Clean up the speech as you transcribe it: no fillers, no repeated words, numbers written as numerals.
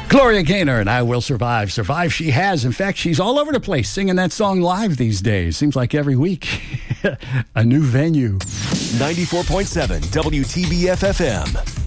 Gloria Gaynor and I Will Survive. Survive she has. In fact, she's all over the place singing that song live these days. Seems like every week. A new venue. 94.7 WTBF FM.